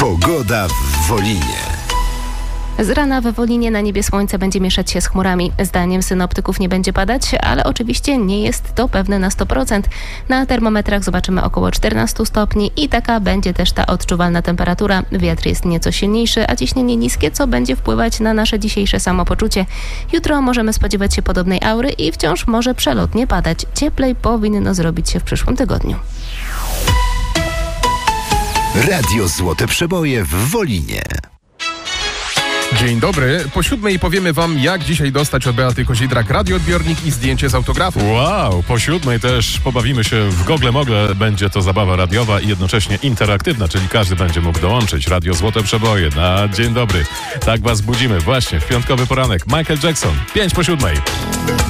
Pogoda w Wolinie. Z rana w Wolinie na niebie słońce będzie mieszać się z chmurami. Zdaniem synoptyków nie będzie padać, ale oczywiście nie jest to pewne na 100%. Na termometrach zobaczymy około 14 stopni i taka będzie też ta odczuwalna temperatura. Wiatr jest nieco silniejszy, a ciśnienie niskie, co będzie wpływać na nasze dzisiejsze samopoczucie. Jutro możemy spodziewać się podobnej aury i wciąż może przelotnie padać. Cieplej powinno zrobić się w przyszłym tygodniu. Radio Złote Przeboje w Wolinie. Dzień dobry. Po 7:00 powiemy wam, jak dzisiaj dostać od Beaty Kozidrak radioodbiornik i zdjęcie z autografu. Wow, po 7:00 też pobawimy się w gogle-mogle. Będzie to zabawa radiowa i jednocześnie interaktywna, czyli każdy będzie mógł dołączyć. Radio Złote Przeboje na dzień dobry. Tak was budzimy właśnie w piątkowy poranek. Michael Jackson, 5 po 7:00.